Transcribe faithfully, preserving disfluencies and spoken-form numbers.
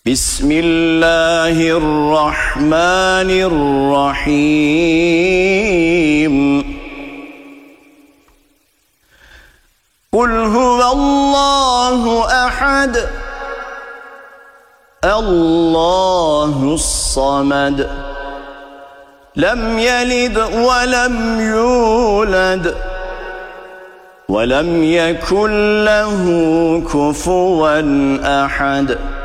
بسم الله الرحمن الرحيم قل هو الله أحد الله الصمد لم يلد ولم يولد ولم يكن له كفوا أحد